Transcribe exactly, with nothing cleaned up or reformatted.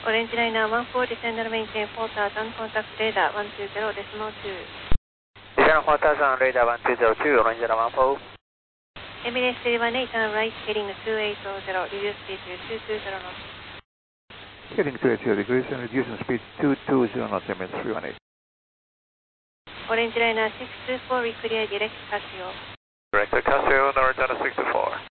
Orange Liner one four, descend and maintain four thousand, contact radar one two zero decimal two. Descend four thousand, radar one two zero two, Orange Liner one four. Emirates three one eight, turn right, heading two eight zero, reduce speed to two two zero knots. Heading two eighty degrees and reducing speed two two zero knots, Emirates three one eight. Orange Liner six two four, reclear direct Casio. Direct Casio, Orange Liner six two four.